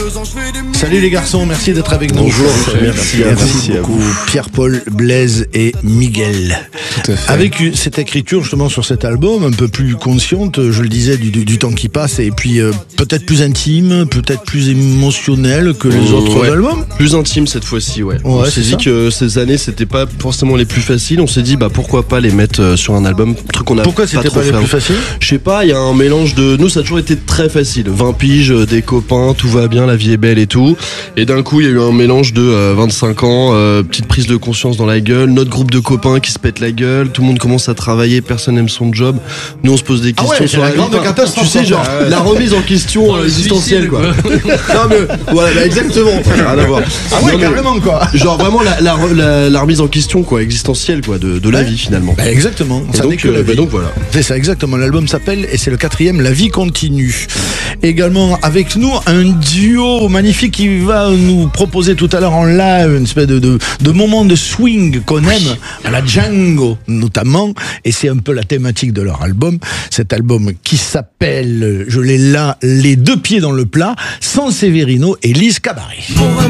Salut les garçons, merci d'être avec nous. Bonjour, merci beaucoup. Pierre-Paul, Blaise et Miguel. Tout à fait. Avec cette écriture justement sur cet album, un peu plus consciente, je le disais, du temps qui passe, et puis peut-être plus intime, peut-être plus émotionnel que les autres albums. Plus intime cette fois-ci, ouais. On s'est dit que ces années c'était pas forcément les plus faciles. On s'est dit pourquoi pas les mettre sur un album, truc qu'on a. Pourquoi c'était pas les plus faciles? Je sais pas, il y a un mélange de. Nous ça a toujours été très facile. 20 piges, des copains, tout va bien, la vie est belle et tout. Et d'un coup il y a eu un mélange de 25 ans, petite prise de conscience dans la gueule, notre groupe de copains qui se pète la gueule, tout le monde commence à travailler, personne n'aime son job. Nous on se pose des questions sur la grande catastrophe. Tu sais, genre la remise en question existentielle quoi. Non mais voilà, exactement. Rien à voir. Ah ouais, carrément quoi. Genre vraiment la remise en question quoi, existentielle quoi, de la vie finalement. Exactement. Ça n'est que la vie. Donc voilà. C'est ça exactement. L'album s'appelle, et c'est le 4e, La vie continue. Également avec nous un duo magnifique qui va nous proposer tout à l'heure en live une espèce de moment de swing qu'on aime, à la Django notamment, et c'est un peu la thématique de leur album. Cet album qui s'appelle, je l'ai là, Les deux pieds dans le plat, San Severino et Lise Cabaret.